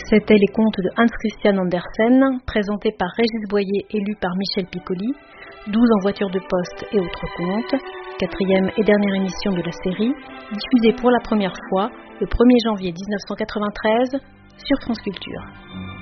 C'étaient les contes de Hans Christian Andersen, présentés par Régis Boyer et lus par Michel Piccoli, 12 en voiture de poste et autres contes, quatrième et dernière émission de la série, diffusée pour la première fois le 1er janvier 1993 sur France Culture.